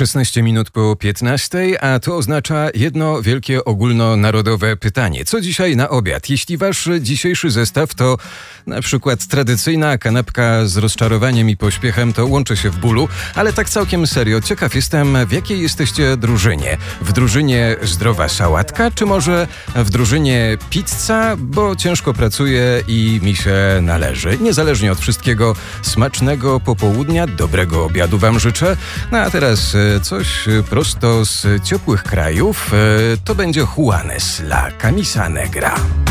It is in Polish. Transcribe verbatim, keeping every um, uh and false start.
szesnaście minut po piętnastej, a to oznacza jedno wielkie ogólnonarodowe pytanie. Co dzisiaj na obiad? Jeśli wasz dzisiejszy zestaw to na przykład tradycyjna kanapka z rozczarowaniem i pośpiechem, to łączę się w bólu, ale tak całkiem serio, ciekaw jestem, w jakiej jesteście drużynie? W drużynie zdrowa sałatka, czy może w drużynie pizza, bo ciężko pracuję i mi się należy. Niezależnie od wszystkiego, smacznego popołudnia, dobrego obiadu wam życzę. No a teraz coś prosto z ciepłych krajów, to będzie Juanes, La Camisa Negra.